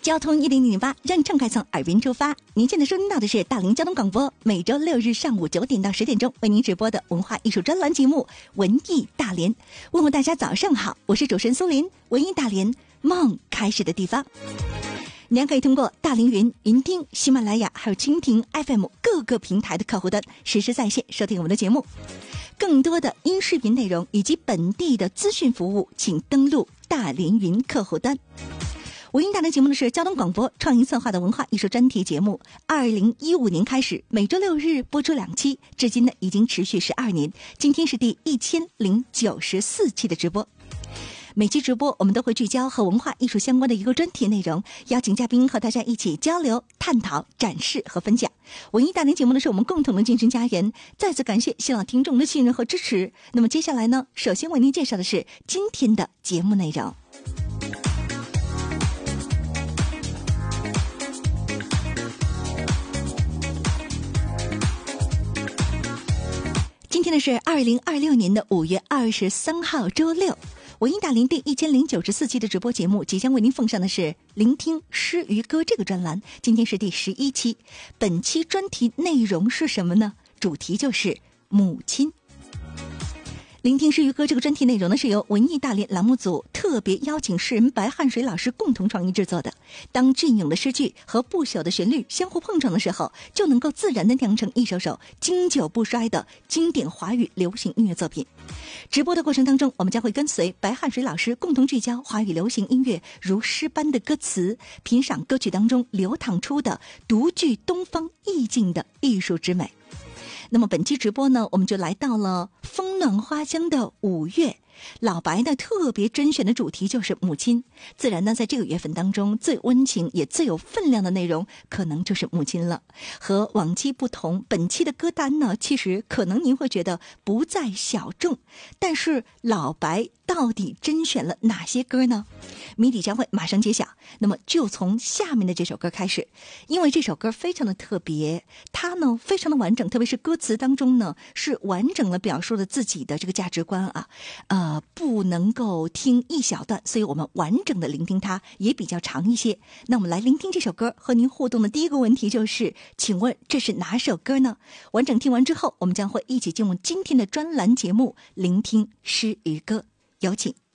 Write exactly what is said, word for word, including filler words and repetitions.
交通一零零八，让畅快从耳边出发。您现在收听到的是大林交通广播，每周六日上午九点到十点钟为您直播的文化艺术专栏节目《文艺大连》。问候大家早上好，我是主持人苏林。文艺大连，梦开始的地方。您可以通过大凌云、云听、喜马拉雅还有蜻蜓 F M 各个平台的客户端实时在线收听我们的节目。更多的音视频内容以及本地的资讯服务，请登录大凌云客户端。文艺大连节目呢是交通广播创意策划的文化艺术专题节目，二零一五年开始每周六日播出两期，至今呢已经持续十二年。今天是第一千零九十四期的直播。每期直播我们都会聚焦和文化艺术相关的一个专题内容，邀请嘉宾和大家一起交流、探讨、展示和分享。文艺大连节目呢是我们共同的精神家园，再次感谢新老听众的信任和支持。那么接下来呢，首先为您介绍的是今天的节目内容。今天呢是二零二六年的五月二十三号周六，文艺大连第一千零九十四期的直播节目即将为您奉上的是聆听诗与歌这个专栏，今天是第十一期。本期专题内容是什么呢？主题就是母亲。聆听诗与歌这个专题内容呢，是由文艺大连栏目组特别邀请诗人白汉水老师共同创意制作的。当隽永的诗句和不朽的旋律相互碰撞的时候，就能够自然地酿成一首首经久不衰的经典华语流行音乐作品。直播的过程当中，我们将会跟随白汉水老师共同聚焦华语流行音乐如诗般的歌词，品赏歌曲当中流淌出的独具东方意境的艺术之美。那么本期直播呢，我们就来到了风暖花香的五月。老白呢特别甄选的主题就是母亲，自然呢在这个月份当中最温情也最有分量的内容可能就是母亲了。和往期不同，本期的歌单呢其实可能您会觉得不在小众，但是老白到底甄选了哪些歌呢？谜底将会马上揭晓。那么就从下面的这首歌开始，因为这首歌非常的特别，它呢非常的完整，特别是歌词当中呢是完整的表述了自己的这个价值观啊，呃，不能够听一小段，所以我们完整的聆听它也比较长一些。那我们来聆听这首歌，和您互动的第一个问题就是，请问这是哪首歌呢？完整听完之后，我们将会一起进入今天的专栏节目，聆听诗与歌，有请。